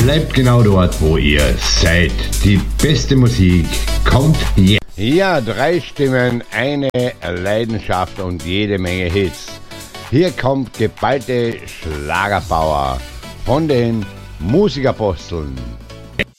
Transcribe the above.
Bleibt genau dort, wo ihr seid. Die beste Musik kommt jetzt. Ja, 3 Stimmen, eine Leidenschaft und jede Menge Hits. Hier kommt geballte Schlagerpower von den Musikaposteln.